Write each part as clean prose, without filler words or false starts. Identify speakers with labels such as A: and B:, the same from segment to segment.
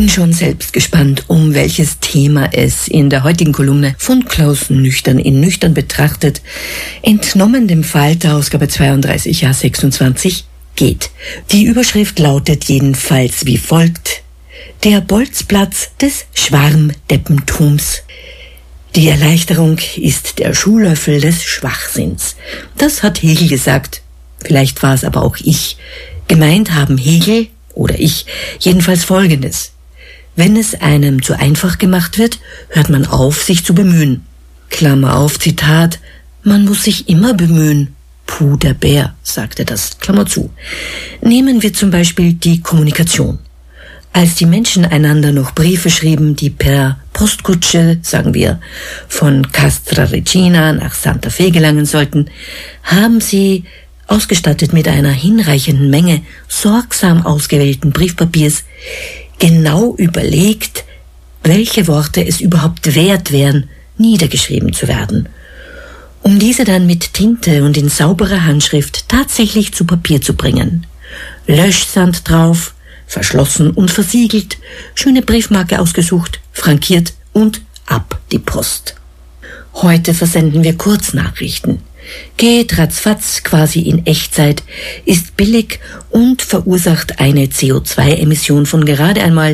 A: Bin schon selbst gespannt, um welches Thema es in der heutigen Kolumne von Klaus Nüchtern in Nüchtern betrachtet, entnommen dem Falter, Ausgabe 32, Jahr 26, geht. Die Überschrift lautet jedenfalls wie folgt: Der Bolzplatz des Schwarmdeppentums. Die Erleichterung ist der Schuhlöffel des Schwachsinns. Das hat Hegel gesagt. Vielleicht war es aber auch ich. Gemeint haben Hegel oder ich jedenfalls Folgendes: Wenn es einem zu einfach gemacht wird, hört man auf, sich zu bemühen. Klammer auf, Zitat: Man muss sich immer bemühen. Puh, der Bär sagte das, Klammer zu. Nehmen wir zum Beispiel die Kommunikation. Als die Menschen einander noch Briefe schrieben, die per Postkutsche, sagen wir, von Castra Regina nach Santa Fe gelangen sollten, haben sie, ausgestattet mit einer hinreichenden Menge sorgsam ausgewählten Briefpapiers, genau überlegt, welche Worte es überhaupt wert wären, niedergeschrieben zu werden, um diese dann mit Tinte und in sauberer Handschrift tatsächlich zu Papier zu bringen. Löschsand drauf, verschlossen und versiegelt, schöne Briefmarke ausgesucht, frankiert und ab die Post. Heute versenden wir Kurznachrichten. Geht ratzfatz, quasi in Echtzeit, ist billig und verursacht eine CO2-Emission von gerade einmal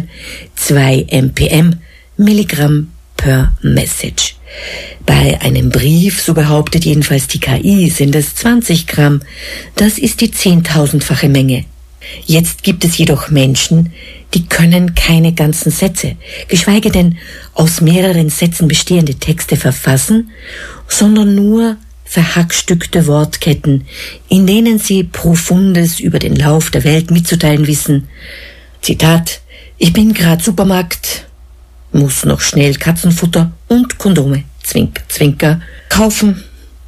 A: 2 mpm, Milligramm per Message. Bei einem Brief, so behauptet jedenfalls die KI, sind es 20 Gramm. Das ist die 10.000-fache Menge. Jetzt gibt es jedoch Menschen, die können keine ganzen Sätze, geschweige denn aus mehreren Sätzen bestehende Texte verfassen, sondern nur verhackstückte Wortketten, in denen sie Profundes über den Lauf der Welt mitzuteilen wissen. Zitat: Ich bin grad Supermarkt, muss noch schnell Katzenfutter und Kondome, Zwinker, Zwinker, kaufen,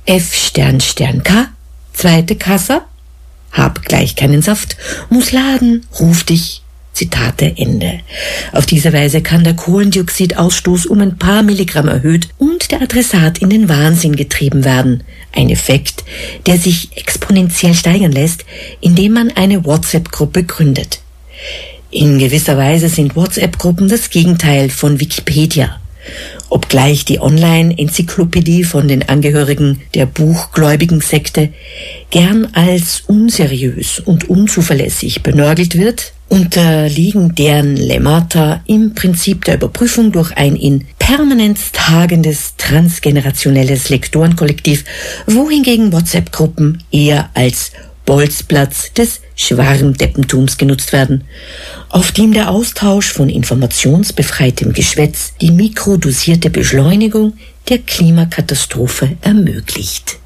A: F***K, zweite Kasse, hab gleich keinen Saft, muss laden, ruf dich. Zitate Ende. Auf diese Weise kann der Kohlendioxidausstoß um ein paar Milligramm erhöht und der Adressat in den Wahnsinn getrieben werden. Ein Effekt, der sich exponentiell steigern lässt, indem man eine WhatsApp-Gruppe gründet. In gewisser Weise sind WhatsApp-Gruppen das Gegenteil von Wikipedia. Obgleich die Online-Enzyklopädie von den Angehörigen der buchgläubigen Sekte gern als unseriös und unzuverlässig benörgelt wird, unterliegen deren Lemmata im Prinzip der Überprüfung durch ein in Permanenz tagendes transgenerationelles Lektorenkollektiv, wohingegen WhatsApp-Gruppen eher als Bolzplatz des Schwarmdeppentums genutzt werden, auf dem der Austausch von informationsbefreitem Geschwätz die mikrodosierte Beschleunigung der Klimakatastrophe ermöglicht.